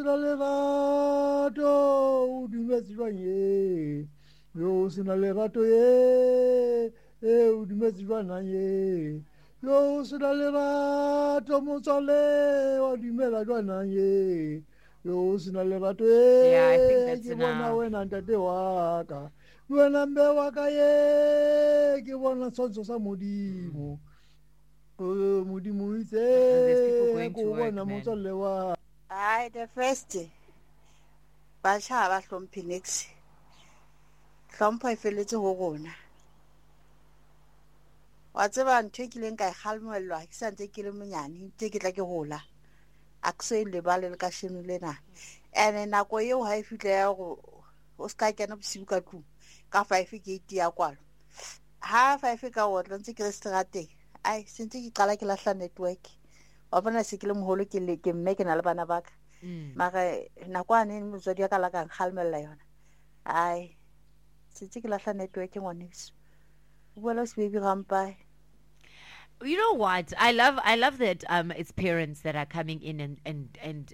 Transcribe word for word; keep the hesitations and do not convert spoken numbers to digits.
sena lerato o dumetse jwang ye yo sena lerato ye e o dumetse jwang ye yo sena lerato motswalle wa dumela jwang ye yo sena lerato ye Yeah, I think that's ke bona enough. wena ntate wa ka wena mbe wa ka ye ke bona tshwantsho sa modimo o modimo o Uh, there's people itse going to ko work, bona man. motswalle wa Hayi the first batjha ha ba hlomphe nix hlompho e feletse ho rona wa tseba ntho e kileng ka e kgalmellwa ke sa ntse ke le monyane ntse ke tla ke hola a ke so e lebale le ka sheno lena ene nako eo ha e fihla ya go o ska kena bosibu ka tlung ka five gate ya kwalo ha five ka otla ntse ke re strateng ai sentse ke qala ke lahla network wa bona se ke le moholo ke le ke mme ke na le bana ba ka Mm. mara nakwane motswadi ya ka la ka nkgalmella yona ai sentse ke lahla network ngwaneso o boela se baby rampa You know what? I love I love that um it's parents that are coming in and and and